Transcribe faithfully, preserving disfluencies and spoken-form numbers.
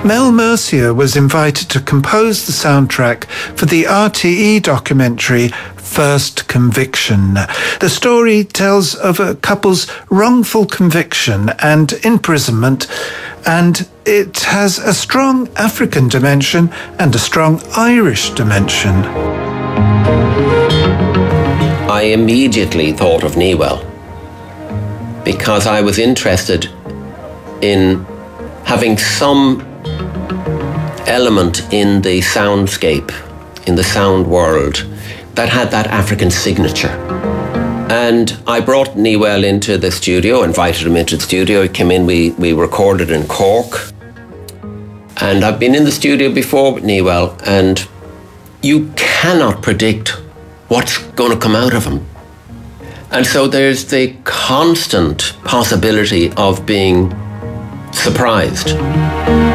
Mel Mercier was invited to compose the soundtrack for the R T E documentary First Conviction. The story tells of a couple's wrongful conviction and imprisonment, and it has a strong African dimension and a strong Irish dimension. I immediately thought of Newell because I was interested in having some element in the soundscape, in the sound world, that had that African signature. And I brought Newell into the studio, invited him into the studio. He came in, we, we recorded in Cork. And I've been in the studio before with Newell, and you cannot predict what's going to come out of him. And so there's the constant possibility of being surprised.